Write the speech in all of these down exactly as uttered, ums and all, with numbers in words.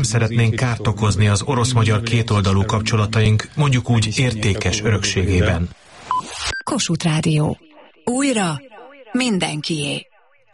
Szeretnénk kárt okozni az orosz-magyar kétoldalú kapcsolataink, mondjuk úgy értékes örökségében. Kossuth Rádió. Újra mindenkié.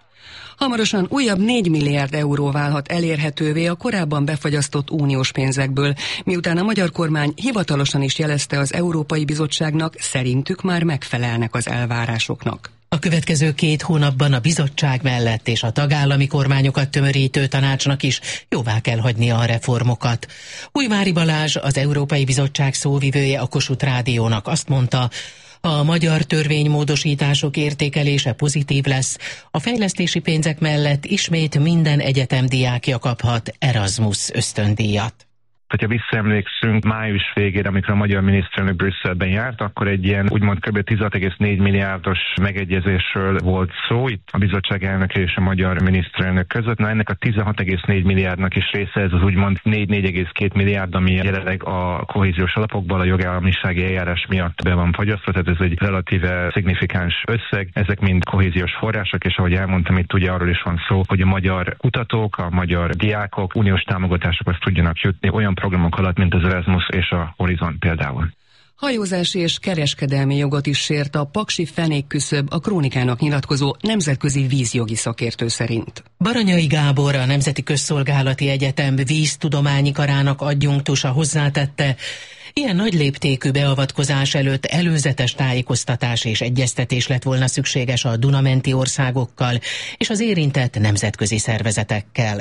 Hamarosan újabb négy milliárd euró válhat elérhetővé a korábban befagyasztott uniós pénzekből, miután a magyar kormány hivatalosan is jelezte az Európai Bizottságnak, szerintük már megfelelnek az elvárásoknak. A következő két hónapban a bizottság mellett és a tagállami kormányokat tömörítő tanácsnak is jóvá kell hagynia a reformokat. Újvári Balázs, az Európai Bizottság szóvivője a Kossuth Rádiónak azt mondta, a magyar törvénymódosítások értékelése pozitív lesz, a fejlesztési pénzek mellett ismét minden egyetem diákja kaphat Erasmus ösztöndíjat. Ha visszaemlékszünk május végére, amikor a magyar miniszterelnök Brüsszelben járt, akkor egy ilyen úgymond kb. tizenhat egész négy milliárdos megegyezésről volt szó itt a bizottság elnöke és a magyar miniszterelnök között. Na ennek a tizenhat egész négy milliárdnak is része ez az úgymond négy egész két milliárd, ami jelenleg a kohéziós alapokból a jogállamisági eljárás miatt be van fagyasztva, tehát ez egy relatíve szignifikáns összeg. Ezek mind kohéziós források, és ahogy elmondtam, itt ugye arról is van szó, hogy a magyar kutatók, a magyar diákok uniós támogatásokhoz tudjanak jutni olyan programok alatt, mint az Erasmus és a Horizon például. Hajózási és kereskedelmi jogot is sért a paksi fenékküszöb a Krónikának nyilatkozó nemzetközi vízjogi szakértő szerint. Baranyai Gábor, a Nemzeti Közszolgálati Egyetem víztudományi karának adjunktusa hozzátette, ilyen nagy léptékű beavatkozás előtt előzetes tájékoztatás és egyeztetés lett volna szükséges a Duna-menti országokkal és az érintett nemzetközi szervezetekkel.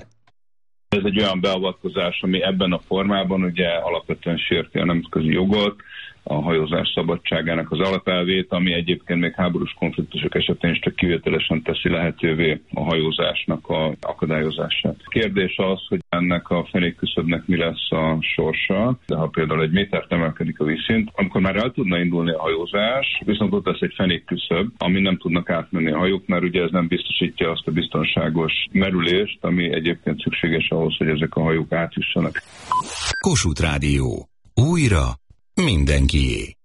Ez egy olyan beavatkozás, ami ebben a formában ugye alapvetően sérti a nemzetközi jogot, a hajózás szabadságának az alapelvét, ami egyébként még háborús konfliktusok esetén is csak kivételesen teszi lehetővé a hajózásnak a akadályozását. A kérdés az, hogy ennek a fenékküszöbnek mi lesz a sorsa, de ha például egy métert emelkedik a vízszint, amikor már el tudna indulni a hajózás, viszont ott lesz egy fenékküszöb, ami nem tudnak átmenni a hajók, mert ugye ez nem biztosítja azt a biztonságos merülést, ami egyébként szükséges ahhoz, hogy ezek a hajók átjussanak. Kossuth Rádió. Újra mindenkié.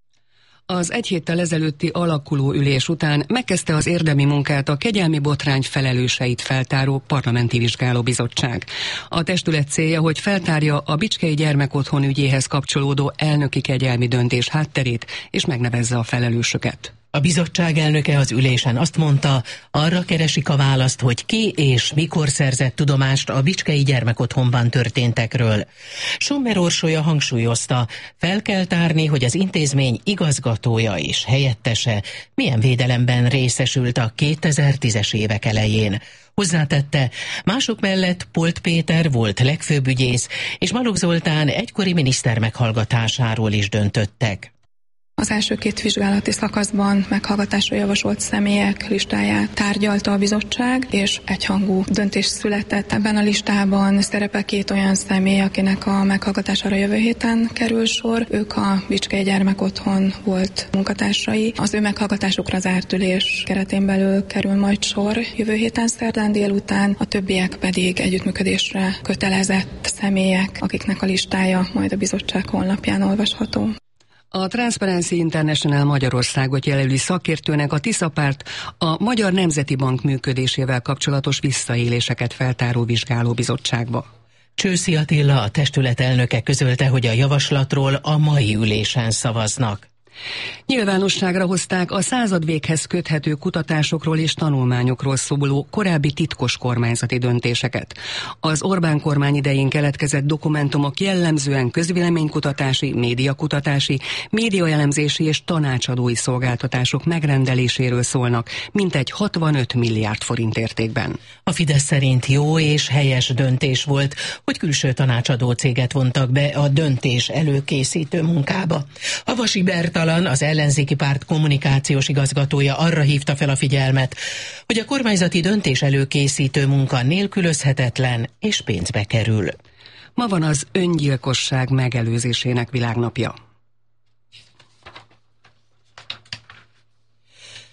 Az egy héttel ezelőtti alakuló ülés után megkezdte az érdemi munkát a kegyelmi botrány felelőseit feltáró parlamenti vizsgálóbizottság. A testület célja, hogy feltárja a Bicskei Gyermekotthon ügyéhez kapcsolódó elnöki kegyelmi döntés hátterét, és megnevezze a felelősöket. A bizottság elnöke az ülésen azt mondta, arra keresik a választ, hogy ki és mikor szerzett tudomást a Bicskei Gyermekotthonban történtekről. Sommer Orsolya hangsúlyozta, fel kell tárni, hogy az intézmény igazgatója és helyettese milyen védelemben részesült a kétezer-tízes évek elején. Hozzátette, mások mellett Polt Péter volt legfőbb ügyész, és Maluk Zoltán egykori miniszter meghallgatásáról is döntöttek. Az első két vizsgálati szakaszban meghallgatásra javasolt személyek listáját tárgyalta a bizottság, és egyhangú döntés született. Ebben a listában szerepel két olyan személy, akinek a meghallgatására jövő héten kerül sor. Ők a Bicskei Gyermekotthon volt munkatársai. Az ő meghallgatásukra zárt ülés keretén belül kerül majd sor jövő héten szerdán délután, a többiek pedig együttműködésre kötelezett személyek, akiknek a listája majd a bizottság honlapján olvasható. A Transparency International Magyarországot jelölő szakértőnek a Tisza párt a Magyar Nemzeti Bank működésével kapcsolatos visszaéléseket feltáró vizsgálóbizottságba. Csőszi Attila, a testület elnöke közölte, hogy a javaslatról a mai ülésen szavaznak. Nyilvánosságra hozták a századvéghez köthető kutatásokról és tanulmányokról szóló korábbi titkos kormányzati döntéseket. Az Orbán kormány idején keletkezett dokumentumok jellemzően közvéleménykutatási, médiakutatási, médiaelemzési és tanácsadói szolgáltatások megrendeléséről szólnak, mintegy hatvanöt milliárd forint értékben. A Fidesz szerint jó és helyes döntés volt, hogy külső tanácsadó céget vontak be a döntés előkészítő munkába. Havasi Bertalan, az ellenzéki párt kommunikációs igazgatója arra hívta fel a figyelmet, hogy a kormányzati döntés előkészítő munka nélkülözhetetlen és pénzbe kerül. Ma van az öngyilkosság megelőzésének világnapja. A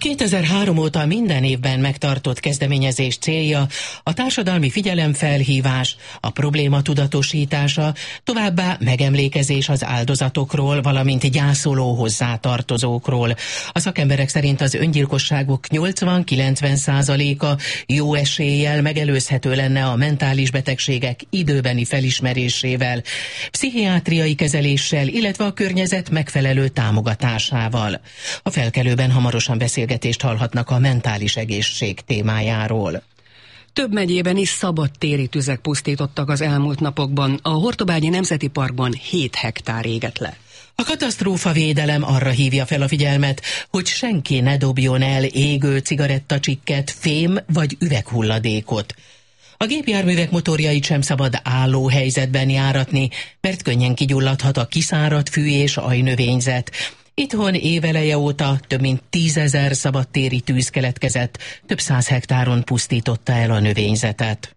kétezer-három óta minden évben megtartott kezdeményezés célja a társadalmi figyelemfelhívás, a probléma tudatosítása, továbbá megemlékezés az áldozatokról, valamint gyászoló hozzátartozókról. A szakemberek szerint az öngyilkosságok nyolcvan-kilencven százaléka jó eséllyel megelőzhető lenne a mentális betegségek időbeni felismerésével, pszichiátriai kezeléssel, illetve a környezet megfelelő támogatásával. A Felkelőben hamarosan beszélgetést hallhatnak a mentális egészség témájáról. Több megyében is szabadtéri tüzek pusztítottak az elmúlt napokban. A Hortobágyi Nemzeti Parkban hét hektár égett le. A katasztrófavédelem arra hívja fel a figyelmet, hogy senki ne dobjon el égő cigarettacsikket, fém vagy üveghulladékot. A gépjárművek motorjait sem szabad álló helyzetben járatni, mert könnyen kigyulladhat a kiszáradt fű és ajnövényzet. Itthon éveleje óta több mint tízezer szabadtéri tűz keletkezett, több száz hektáron pusztította el a növényzetet.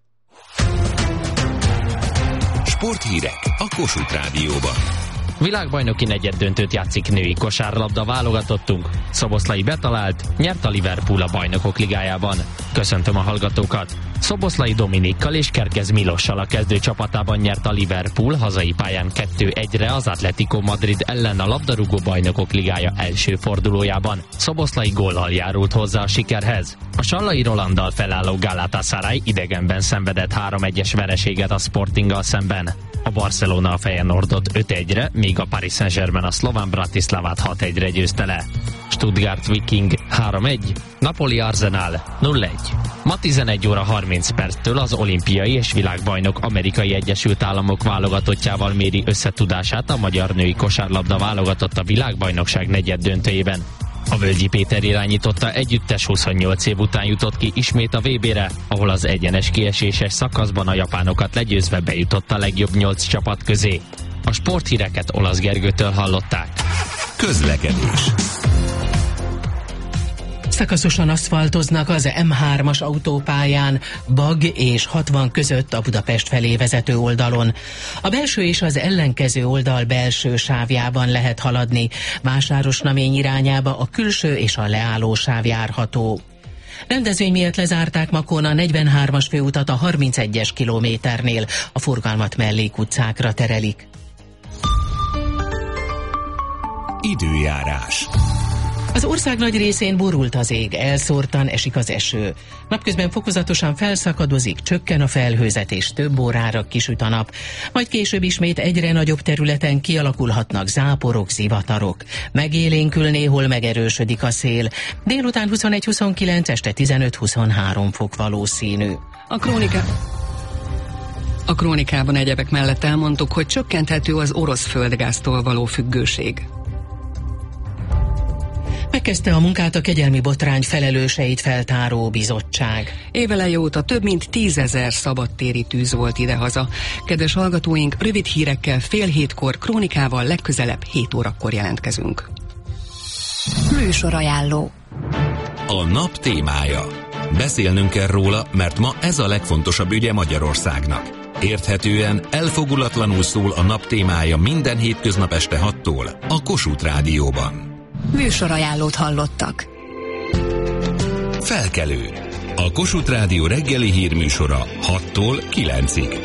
Sporthírek a Kossuth Rádióban. Világbajnoki negyeddöntőt játszik női kosárlabda válogatottunk. Szoboszlai betalált, nyert a Liverpool a Bajnokok Ligájában. Köszöntöm a hallgatókat! Szoboszlai Dominikkal és Kerkez Milossal a kezdő csapatában nyert a Liverpool hazai pályán kettő egyre az Atletico Madrid ellen a labdarúgó Bajnokok Ligája első fordulójában. Szoboszlai góllal járult hozzá a sikerhez. A sallai Rolanddal felálló Galatasaray idegenben szenvedett három egyes vereséget a Sportinggal szemben. A Barcelona a Feyenoordot öt egyre, míg a Paris Saint-Germain a szlován Bratislavát hat egyre győzte le. Stuttgart Viking három egy, Napoli Arsenal nulla egy. Ma tizenegy óra harminc perctől az olimpiai és világbajnok Amerikai Egyesült Államok válogatottjával méri összetudását a magyar női kosárlabda válogatott a világbajnokság negyeddöntőjében. A Völgyi Péter irányította együttes huszonnyolc év után jutott ki ismét a vé bére, ahol az egyenes kieséses szakaszban a japánokat legyőzve bejutott a legjobb nyolc csapat közé. A sporthíreket Olasz Gergőtől hallották. Közlekedés. Szakaszosan aszfaltoznak az em hármas autópályán, Bag és hatvan között a Budapest felé vezető oldalon. A belső és az ellenkező oldal belső sávjában lehet haladni, Vásárosnamény irányába a külső és a leálló sáv járható. Rendezvény miatt lezárták Makón a negyvenhármas főutat a harmincegyes kilométernél, a forgalmat mellékutcákra terelik. Időjárás. Az ország nagy részén borult az ég, elszórtan esik az eső. Napközben fokozatosan felszakadozik, csökken a felhőzet és több órára kisüt a nap, majd később ismét egyre nagyobb területen kialakulhatnak záporok, zivatarok. Megélénkül, néhol megerősödik a szél. Délután huszonegy-huszonkilenc, este tizenöt-huszonhárom fok valószínű. A krónika... A krónikában egyebek mellett elmondtuk, hogy csökkenthető az orosz földgáztól való függőség. Megkezdte a munkát a kegyelmi botrány felelőseit feltáró bizottság. Éveleje óta több mint tízezer szabadtéri tűz volt idehaza. Kedves hallgatóink, rövid hírekkel fél hétkor, krónikával legközelebb hét órakor jelentkezünk. Műsorajánló. A nap témája. Beszélnünk kell róla, mert ma ez a legfontosabb ügye Magyarországnak. Érthetően, elfogulatlanul szól a nap témája minden hétköznap este hattól a Kossuth Rádióban. Műsorajánlót hallottak. Felkelő. A Kossuth Rádió reggeli hírműsora hattól kilencig.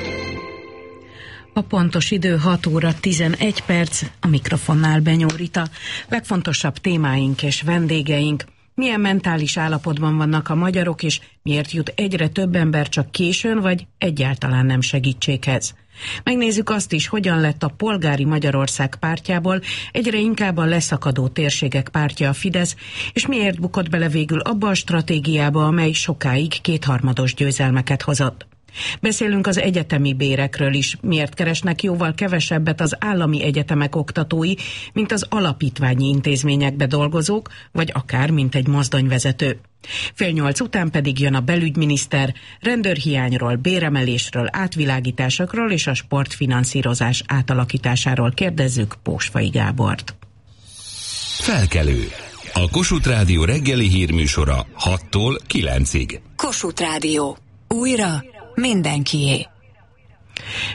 A pontos idő hat óra tizenegy perc, a mikrofonnál Benyó Rita. Legfontosabb témáink és vendégeink. Milyen mentális állapotban vannak a magyarok, és miért jut egyre több ember csak későn, vagy egyáltalán nem segítséghez? Megnézzük azt is, hogyan lett a Polgári Magyarország pártjából egyre inkább a leszakadó térségek pártja a Fidesz, és miért bukott bele végül abba a stratégiába, amely sokáig kétharmados győzelmeket hozott. Beszélünk az egyetemi bérekről is, miért keresnek jóval kevesebbet az állami egyetemek oktatói, mint az alapítványi intézményekbe dolgozók, vagy akár mint egy mozdonyvezető. Fél nyolc után pedig jön a belügyminiszter, rendőrhiányról, béremelésről, átvilágításokról és a sportfinanszírozás átalakításáról kérdezzük Pósfai Gábort. Felkelő. A Kossuth Rádió reggeli hírműsora hattól kilencig. Kossuth Rádió. Újra mindenkié.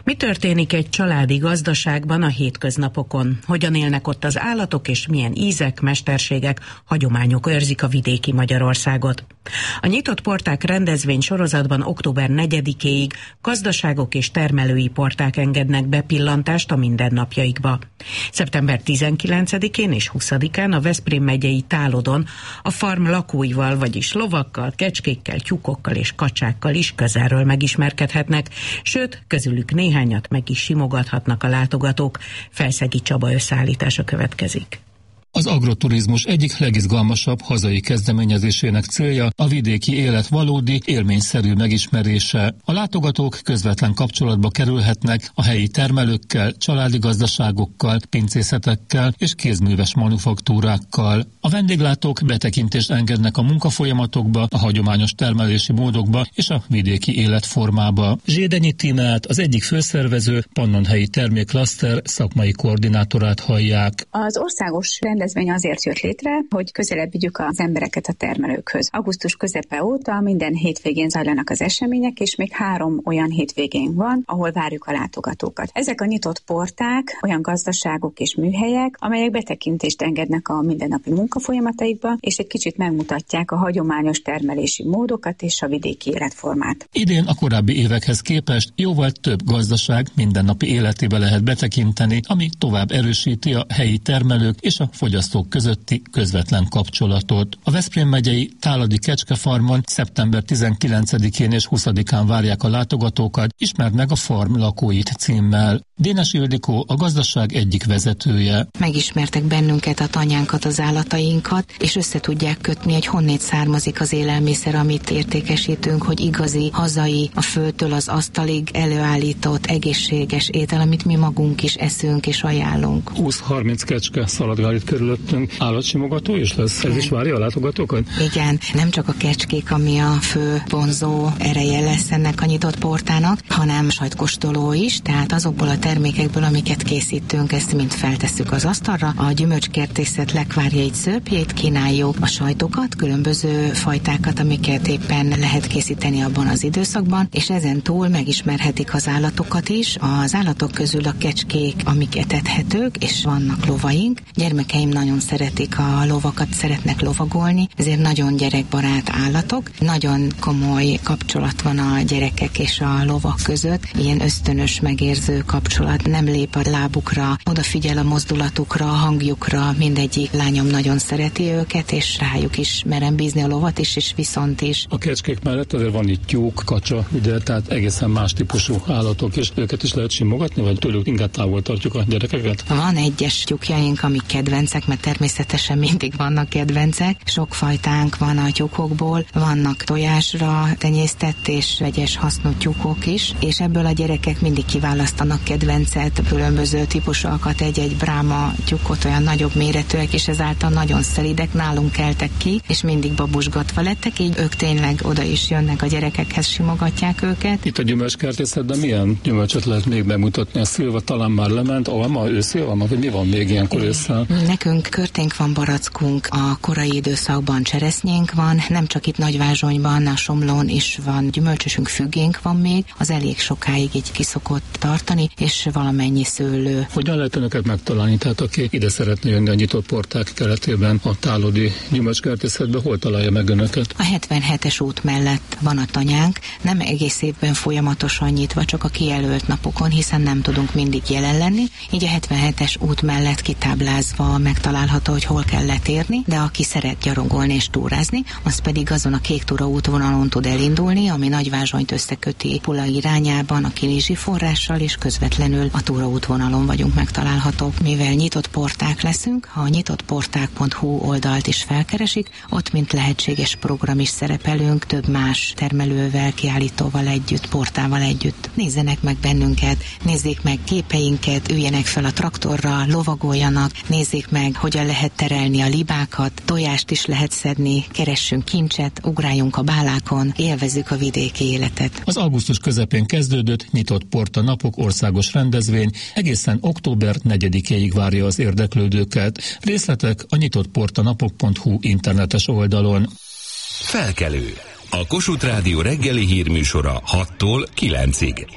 Mi történik egy családi gazdaságban a hétköznapokon? Hogyan élnek ott az állatok, és milyen ízek, mesterségek, hagyományok őrzik a vidéki Magyarországot? A Nyitott Porták rendezvény sorozatban október negyedikéig gazdaságok és termelői porták engednek bepillantást a mindennapjaikba. szeptember tizenkilencedikén és huszadikán a Veszprém megyei Tálodon a farm lakóival, vagyis lovakkal, kecskékkel, tyúkokkal és kacsákkal is közelről megismerkedhetnek, sőt, közülük néhányat meg is simogathatnak a látogatók. Felszegi Csaba összeállítása következik. Az agroturizmus egyik legizgalmasabb hazai kezdeményezésének célja a vidéki élet valódi, élményszerű megismerése. A látogatók közvetlen kapcsolatba kerülhetnek a helyi termelőkkel, családi gazdaságokkal, pincészetekkel és kézműves manufaktúrákkal. A vendéglátók betekintést engednek a munkafolyamatokba, a hagyományos termelési módokba és a vidéki életformába. Zsédenyi Tímeát, az egyik főszervező, Pannonhelyi Termékklaszter szakmai koordinátorát hallják. Az országos rendezvény azért jött létre, hogy közelebb vigyük az embereket a termelőkhöz. Augusztus közepe óta minden hétvégén zajlanak az események, és még három olyan hétvégén van, ahol várjuk a látogatókat. Ezek a nyitott porták olyan gazdaságok és műhelyek, amelyek betekintést engednek a mindennapi munkafolyamataikba, és egy kicsit megmutatják a hagyományos termelési módokat és a vidéki életformát. Idén a korábbi évekhez képest jóval több gazdaság mindennapi életébe lehet betekinteni, ami tovább erősíti a helyi termelők és a fogyasztók közötti közvetlen kapcsolatot. A Veszprém megyei Tálodi Kecskefarmon szeptember tizenkilencedikén és huszadikán várják a látogatókat, ismerd meg a farm lakóit címmel. Dénes Ildikó a gazdaság egyik vezetője. Megismertek bennünket, a tanyánkat, az állatainkat, és össze tudják kötni, hogy honnét származik az élelmiszer, amit értékesítünk, hogy igazi, hazai, a földtől az asztalig előállított, egészséges étel, amit mi magunk is eszünk és ajánlunk. húsz-harminc kecske szaladgál itt körülöttünk. Állatsimogató is lesz? Ez is várja a látogatókat? Igen, nem csak a kecskék, ami a fő vonzó ereje lesz ennek a nyitott portának, hanem sajtkóstoló is, tehát azokból a termékekből, amiket készítünk, ezt mind feltesszük az asztalra. A gyümölcskertészet lekvárjait, szörpjeit kínáljuk, a sajtokat, különböző fajtákat, amiket éppen lehet készíteni abban az időszakban, és ezen túl megismerhetik az állatokat is. Az állatok közül a kecskék, amik etethetők, és vannak lovaink. Gyermekeim nagyon szeretik a lovakat, szeretnek lovagolni, ezért nagyon gyerekbarát állatok. Nagyon komoly kapcsolat van a gyerekek és a lovak között, ilyen ösztönös, megérző kapcsolat. Nem lép a lábukra, odafigyel a mozdulatukra, a hangjukra, mindegyik lányom nagyon szereti őket, és rájuk is merem bízni a lovat is, és viszont is. A kecskék mellett azért van itt tyúk, kacsa, ugye, tehát egészen más típusú állatok, és őket is lehet simogatni, vagy tőlük inkább távol tartjuk a gyerekeket? Van egyes tyúkjaink, amik kedvencek, mert természetesen mindig vannak kedvencek. Sok fajtánk van a tyúkokból, vannak tojásra tenyésztett és vegyes hasznú tyúkok is, és ebből a gyerekek mindig kiválasztanak kedvencet, különböző típusokat, egy-egy bráma tyúkot, olyan nagyobb méretűek, és ezáltal nagyon szelidek, nálunk keltek ki, és mindig babusgatva lettek, így ők tényleg oda is jönnek a gyerekekhez, simogatják őket. Itt a gyümölcskertészetben milyen gyümölcsöt lehet még bemutatni? A szilva talán már lement, alma, őszilva, vagy mi van még ilyenkor ősszel? Nekünk körténk van, barackunk, a korai időszakban cseresznyénk van, nem csak itt Nagyvázsonyban, a Somlón is van gyümölcsösünk, függénk van még, az elég sokáig így ki szokott tartani, és valamennyi szőlő. Hogyan lehet önöket megtalálni? Tehát aki ide szeretne jönni a nyitott porták keretében a Tálodi gyümölcskertészetbe, hol találja meg önöket? A hetvenhetes út mellett van a tanyánk, nem egész évben folyamatosan nyitva, csak a kijelölt napokon, hiszen nem tudunk mindig jelen lenni, így a hetvenhetes út mellett kitáblázva megtalálható, hogy hol kell letérni, de aki szeret gyalogolni és túrázni, az pedig azon a kék túra útvonalon tud elindulni, ami Nagyvázsonyt összeköti Pula irányában a Kinizsi forrással, és közvetlenül a túraútvonalon vagyunk megtalálhatók. Mivel nyitott porták leszünk, ha a nyitottporták pont hu oldalt is felkeresik, ott mint lehetséges program is szerepelünk, több más termelővel, kiállítóval együtt, portával együtt. Nézzenek meg bennünket, nézzék meg képeinket, üljenek fel a traktorra, lovagoljanak, nézzék meg, hogyan lehet terelni a libákat, tojást is lehet szedni, keressünk kincset, ugráljunk a bálákon, élvezzük a vidéki életet. Az augusztus közepén kezdődött nyitott porta napok országos rendezvény egészen október negyedikéig várja az érdeklődőket. Részletek a nyitottportanapok pont hu internetes oldalon. Felkelő. A Kossuth Rádió reggeli hírműsora hattól kilencig.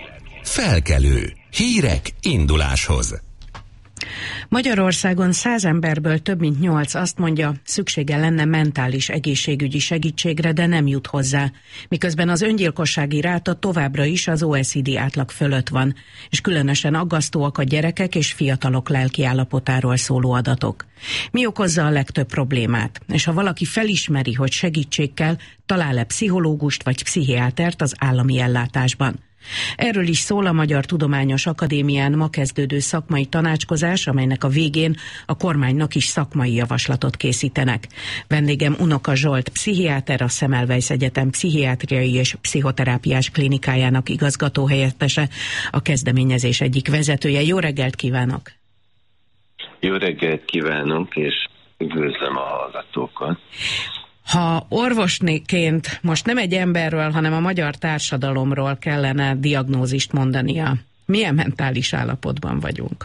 Felkelő. Hírek induláshoz. Magyarországon száz emberből több mint nyolc azt mondja, szüksége lenne mentális egészségügyi segítségre, de nem jut hozzá. Miközben az öngyilkossági ráta továbbra is az o e cé dé átlag fölött van, és különösen aggasztóak a gyerekek és fiatalok lelkiállapotáról szóló adatok. Mi okozza a legtöbb problémát? És ha valaki felismeri, hogy segítség kell, talál-e pszichológust vagy pszichiátert az állami ellátásban? Erről is szól a Magyar Tudományos Akadémián ma kezdődő szakmai tanácskozás, amelynek a végén a kormánynak is szakmai javaslatot készítenek. Vendégem Unoka Zsolt, pszichiáter, a Semmelweis Egyetem pszichiátriai és pszichoterápiás klinikájának igazgatóhelyettese, a kezdeményezés egyik vezetője. Jó reggelt kívánok! Jó reggelt kívánok, és üdvözlöm a hallgatókat! Ha orvosnéként most nem egy emberről, hanem a magyar társadalomról kellene diagnózist mondania, milyen mentális állapotban vagyunk?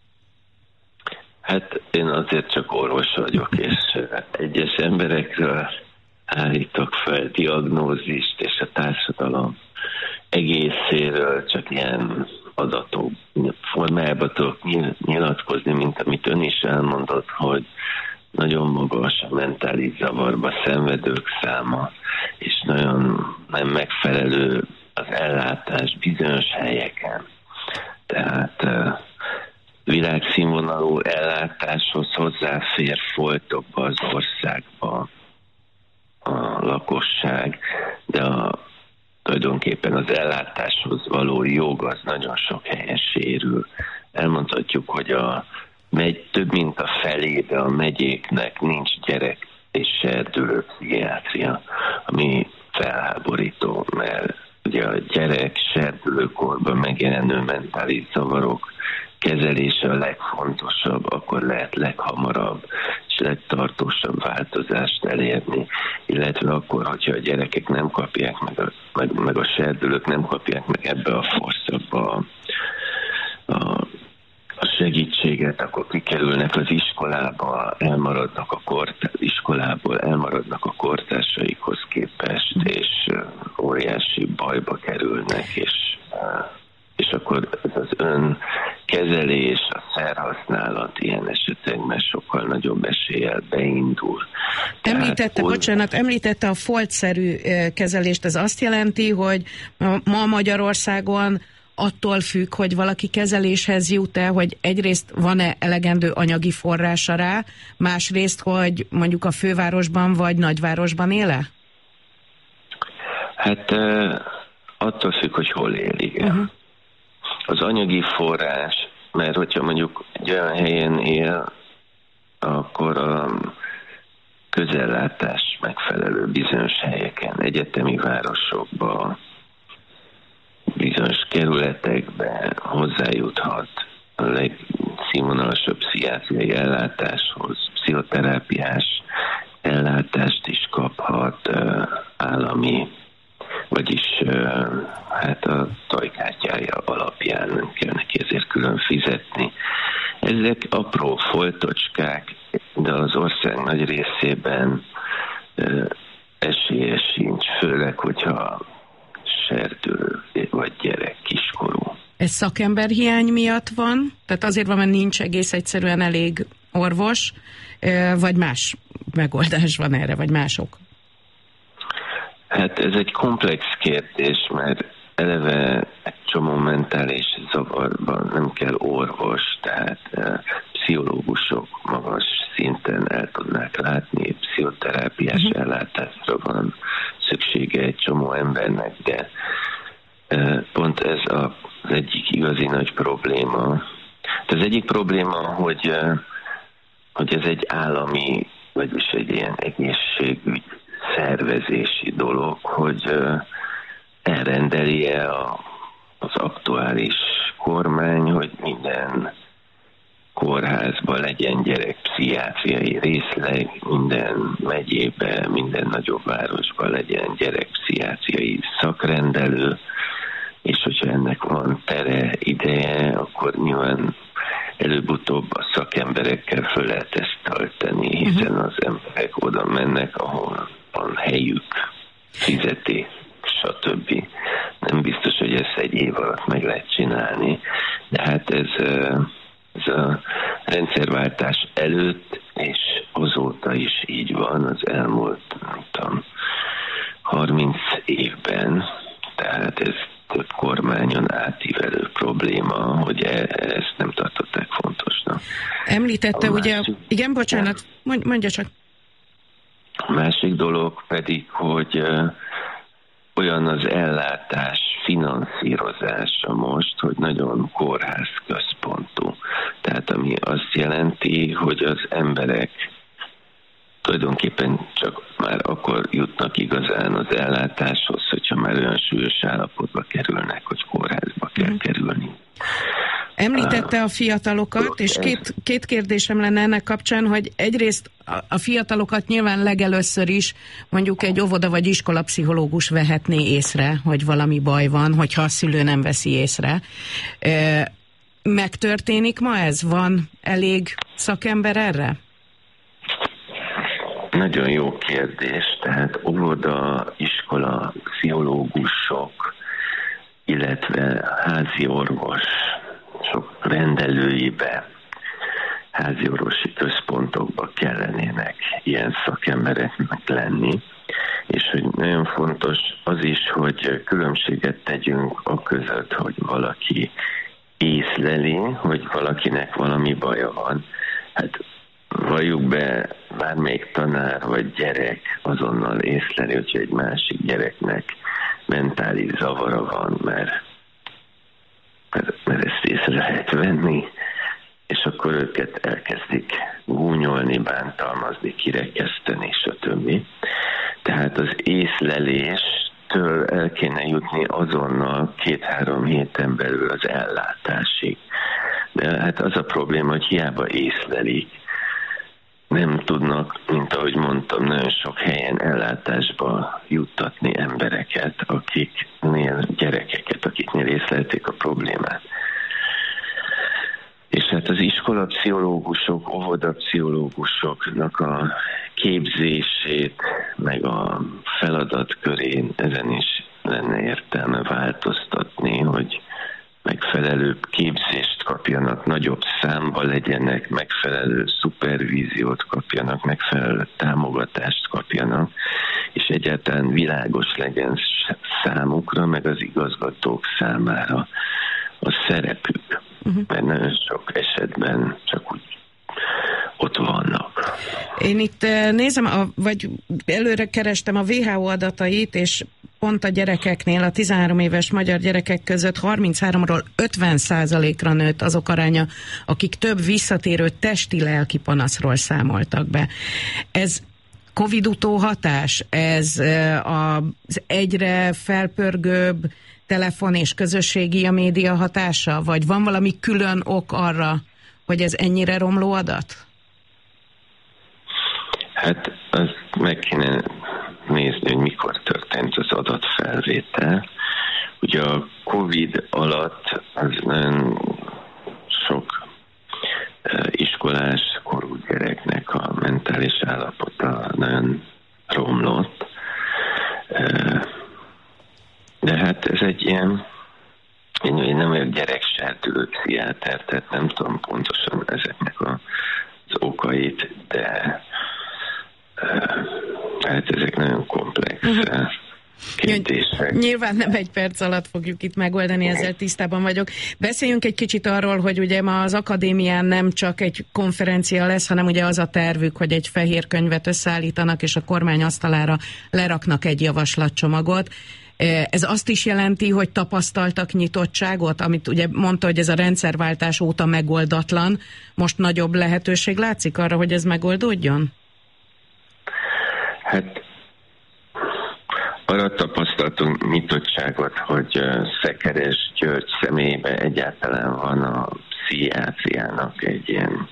Hát én azért csak orvos vagyok, és egyes emberekről állítok fel diagnózist, és a társadalom egészéről csak ilyen adatok formájában tudok nyilatkozni, mint amit ön is elmondott, hogy nagyon magas a mentális zavarba szenvedők száma, és nagyon nem megfelelő az ellátás bizonyos helyeken. Tehát uh, világszínvonalú ellátáshoz hozzáfér folytokba az országba a lakosság, de a, tulajdonképpen az ellátáshoz való jog az nagyon sok helyen sérül. Elmondhatjuk, hogy a megy, több mint a felébe a megyéknek nincs gyerek és serdülő pszichiátria, ami felháborító, mert ugye a gyerek serdülőkorban megjelenő mentális zavarok kezelése a legfontosabb, akkor lehet leghamarabb és legtartósabb változást elérni, illetve akkor, hogyha a gyerekek nem kapják meg, a, meg, meg a serdülők nem kapják meg ebbe a forszakba a, a a segítséget, akkor kikerülnek az iskolába, elmaradnak a kort, iskolából, elmaradnak a kortársaikhoz képest, és óriási bajba kerülnek, és, és akkor ez az önkezelés, a szerhasználat ilyen esetekben sokkal nagyobb eséllyel beindul. Említette, Tehát, bocsánat, említette a foltszerű kezelést, ez azt jelenti, hogy ma Magyarországon attól függ, hogy valaki kezeléshez jut-e, hogy egyrészt van-e elegendő anyagi forrása rá, másrészt, hogy mondjuk a fővárosban vagy nagyvárosban éle? Hát attól függ, hogy hol él, igen. Uh-huh. Az anyagi forrás, mert hogyha mondjuk egy olyan helyen él, akkor a közellátás megfelelő bizonyos helyeken, egyetemi városokban, bizonyos kerületekben hozzájuthat a legszínvonalasabb pszichiátriai ellátáshoz, pszichoterápiás ellátást is kaphat uh, állami, vagyis uh, hát a tajkártyája alapján nem kell neki ezért külön fizetni. Ezek apró foltocskák, de az ország nagy részében uh, esélye sincs, főleg, hogyha serdülő vagy gyerek, kiskorú. Ez szakemberhiány miatt van? Tehát azért van, mert nincs egész egyszerűen elég orvos, vagy más megoldás van erre, vagy mások? Hát ez egy komplex kérdés, mert eleve egy csomó mentális zavarban nem kell orvos, tehát pszichológusok magas szinten el tudnák látni, pszichoterápiás uh-huh. ellátásra van szüksége egy csomó embernek, de pont ez az egyik igazi nagy probléma. De az egyik probléma, hogy, hogy ez egy állami, vagyis egy ilyen egészségügy szervezési dolog, hogy elrendeli-e az aktuális kormány, hogy minden kórházban legyen gyerekpszichiátriai részleg, minden megyében, minden nagyobb városban legyen gyerekpszichiátriai szakrendelő, és hogyha ennek van tere, ideje, akkor nyilván előbb-utóbb a szakemberekkel föl lehet ezt tölteni, hiszen az emberek oda mennek, ahol van helyük, fizeti, stb. Nem biztos, hogy ezt egy év alatt meg lehet De hát ez, ez a rendszerváltás előtt és azóta is így van az elmúlt, nem tudom, harminc évben, tehát ez több kormányon átívelő probléma, hogy e, ezt nem tartották fontosnak. Említette a ugye, másik, igen, bocsánat, mondja csak. A másik dolog pedig, hogy uh, olyan az ellátás finanszírozása most, hogy nagyon kórház központú. Tehát ami azt jelenti, hogy az emberek tulajdonképpen csak már akkor jutnak igazán az ellátáshoz, hogyha már olyan súlyos állapotba kerülnek, hogy kórházba kell mm. kerülni. Említette a fiatalokat, és két, két kérdésem lenne ennek kapcsán, hogy egyrészt a fiatalokat nyilván legelőször is mondjuk egy óvoda vagy iskolapszichológus vehetné észre, hogy valami baj van, hogyha a szülő nem veszi észre. Megtörténik ma ez? Van elég szakember erre? Nagyon jó kérdés. Tehát óvoda, iskola, pszichológusok, illetve házi orvos, sok rendelőibe, házi orvosi központokba kellenének ilyen szakembereknek lenni, és hogy nagyon fontos az is, hogy különbséget tegyünk a között, hogy valaki észleli, hogy valakinek valami baja van. Hát valljuk be, bármelyik tanár vagy gyerek azonnal észleli, hogy egy másik gyereknek mentális zavara van, mert Mert, mert ezt észre lehet venni, és akkor őket elkezdik gúnyolni, bántalmazni, kirekeszteni, stb. Tehát az észleléstől el kéne jutni azonnal két-három héten belül az ellátásig. De hát az a probléma, hogy hiába észlelik, nem tudnak, mint ahogy mondtam, nagyon sok helyen ellátásba juttatni embereket, akiknél, gyerekeket, akiknél észlelték a problémát. És hát az iskolapszichológusok, óvodapszichológusoknak a képzését, meg a feladatkörén ezen is lenne értelme változtatni, hogy megfelelőbb képzést kapjanak, nagyobb számba legyenek, megfelelő szupervíziót kapjanak, megfelelő támogatást kapjanak, és egyáltalán világos legyen számukra, meg az igazgatók számára a szerepük. Uh-huh. Mert nagyon sok esetben csak úgy ott vannak. Én itt nézem, a, vagy előre kerestem a vé há o adatait, és pont a gyerekeknél, a tizenhárom éves magyar gyerekek között harmincháromról ötven százalékra nőtt azok aránya, akik több visszatérő testi-lelki panaszról számoltak be. Ez Covid utóhatás, ez az egyre felpörgőbb telefon és közösségi a média hatása, vagy van valami külön ok arra, hogy ez ennyire romló adat? Hát azt meg kéne nézni, hogy mikor történt az adatfelvétel. Ugye a Covid alatt az nagyon sok iskolás korú gyereknek a mentális állapota nagyon romlott. De hát ez egy ilyen, én nem vagyok gyerekserdülő pszichiáter, tehát nem tudom pontosan ezeknek az okait, de hát ezek nagyon komplex uh-huh. kérdések. Nyilván nem egy perc alatt fogjuk itt megoldani, ezzel tisztában vagyok. Beszéljünk egy kicsit arról, hogy ugye ma az akadémián nem csak egy konferencia lesz, hanem ugye az a tervük, hogy egy fehér könyvet összeállítanak, és a kormány asztalára leraknak egy javaslatcsomagot. Ez azt is jelenti, hogy tapasztaltak nyitottságot, amit ugye mondta, hogy ez a rendszerváltás óta megoldatlan. Most nagyobb lehetőség látszik arra, hogy ez megoldódjon? Hát arra tapasztaltunk nyitottságot, hogy Szekeres György személyében egyáltalán van a pszichiátriának egy ilyen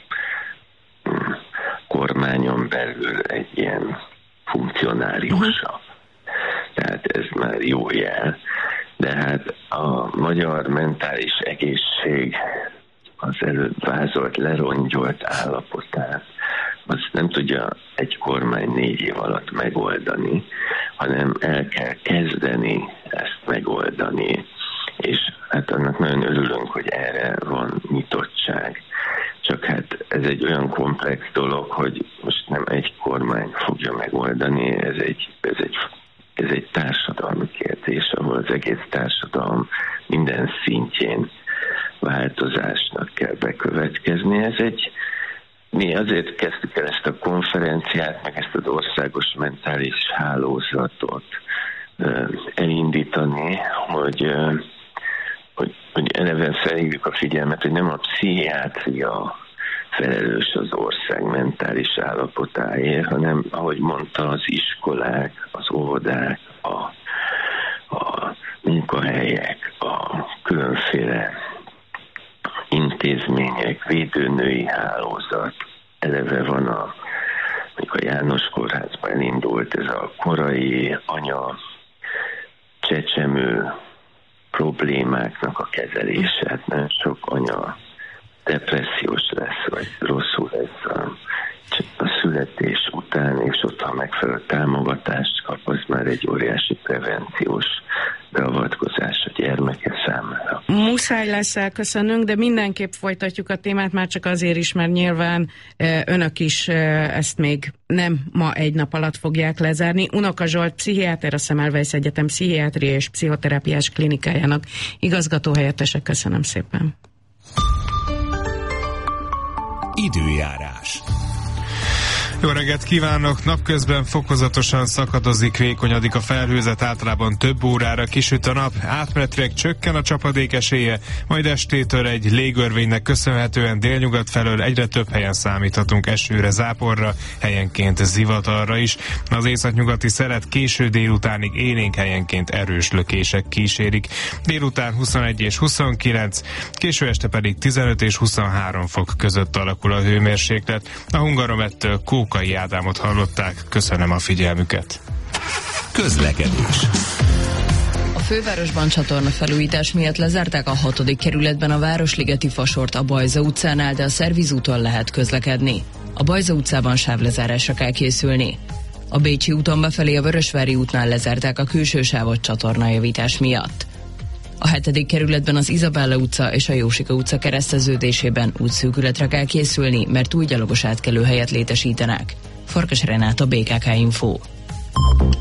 kormányon belül egy ilyen funkcionáriusa. Tehát ez már jó jel. De hát a magyar mentális egészség az előbb vázolt, lerongyolt állapotát, azt nem tudja egy kormány négy év alatt megoldani, hanem el kell kezdeni ezt megoldani, és hát annak nagyon örülünk, hogy erre van nyitottság. Csak hát ez egy olyan komplex dolog, hogy most nem egy kormány fogja megoldani, ez egy, ez egy, ez egy társadalmi kérdés, ahol az egész társadalom minden szintjén változásnak kell bekövetkezni. Ez egy, mi azért kezdtük el ezt a konferenciát, meg ezt az országos mentális hálózatot elindítani, hogy, hogy, hogy eleve felhívjuk a figyelmet, hogy nem a pszichiátria felelős az ország mentális állapotáért, hanem, ahogy mondta, az iskolák, az óvodák, a, a munkahelyek, a különféle intézmények, védőnői hálózat. Eleve van a, a János Kórházban elindult ez a korai anya csecsemő problémáknak a kezelése. Hát nagyon sok anya depressziós lesz, vagy rosszul lesz a, a születés után, és ott, ha megfelelő támogatást kap, az már egy óriási prevenciós beavatkozás a gyermeke számára. Muszáj lesz elköszönnünk, de mindenképp folytatjuk a témát, már csak azért is, mert nyilván e, önök is e, ezt még nem ma egy nap alatt fogják lezárni. Unoka Zsolt, pszichiáter, a Semmelweis Egyetem pszichiátria és pszichoterápiás klinikájának igazgatóhelyettese. Köszönöm szépen. Időjárás. Jó reggelt kívánok! Napközben fokozatosan szakadozik, vékonyodik a felhőzet, általában több órára kisüt a nap, átmenetileg csökken a csapadék esélye, majd estétől egy légörvénynek köszönhetően délnyugat felől egyre több helyen számíthatunk esőre, záporra, helyenként zivatarra is. Az északnyugati szelet késő délutánig élénk, helyenként erős lökések kísérik. Délután huszonegy és huszonkilenc, késő este pedig tizenöt és huszonhárom fok között alakul a hőmérséklet. A Hungaromettől Kókai Ádámot hallották. Köszönöm a figyelmüket. Közlekedés. A fővárosban csatorna felújítás miatt lezárták a hatodik kerületben a Városligeti fasort a Bajza utcánál, de a Szervízúton lehet közlekedni. A Bajza utcában sávlezárásra kell készülni. A Bécsi úton befelé a Vörösvári útnál lezárták a külső sávot csatornajavítás miatt. A hetedik kerületben az Izabella utca és a Jósika utca kereszteződésében útszűkületre kell készülni, mert új gyalogos átkelőhelyet létesítenek. Farkas Renáta, bé ká ká Info.